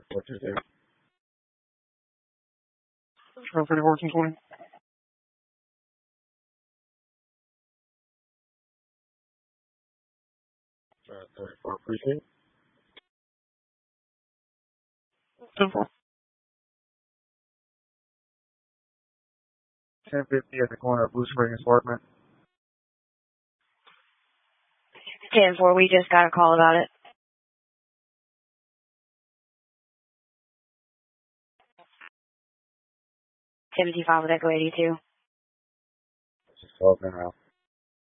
What to do? Trail 34, 20. Uh, 34 precinct. 10-4. 1050 at the corner of Blue Spring and Sparkman. 10-4, we just got a call about it. 75 with Echo 82. Just 12 now.